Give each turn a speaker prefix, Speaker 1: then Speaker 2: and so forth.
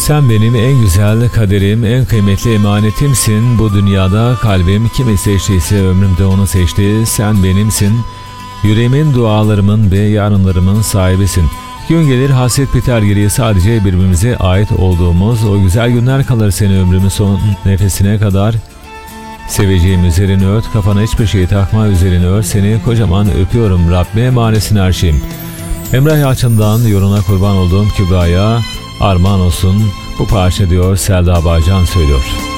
Speaker 1: Sen benim en güzel kaderim, en kıymetli emanetimsin. Bu dünyada kalbim kimi seçtiyse ömrümde onu seçti. Sen benimsin. Yüreğimin, dualarımın ve yarınlarımın sahibisin. Gün gelir hasret biter, geriye sadece birbirimize ait olduğumuz o güzel günler kalır. Seni ömrümün son nefesine kadar seveceğim, üzerine ört, kafana hiçbir şey takma, üzerine ört, seni kocaman öpüyorum. Rabbime emanetsin her şeyim. Emrah Yalçın'dan yoruna kurban olduğum Kübra'ya armağan olsun bu parça diyor Selda Bağcan söylüyor.